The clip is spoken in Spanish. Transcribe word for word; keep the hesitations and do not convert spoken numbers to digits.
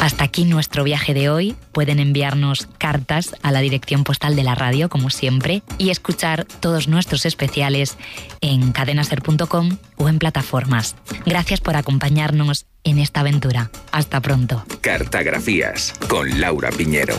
Hasta aquí nuestro viaje de hoy. Pueden enviarnos cartas a la dirección postal de la radio, como siempre, y escuchar todos nuestros especiales en cadena ser punto com o en plataformas. Gracias por acompañarnos en esta aventura. Hasta pronto. Cartagrafías con Laura Piñero.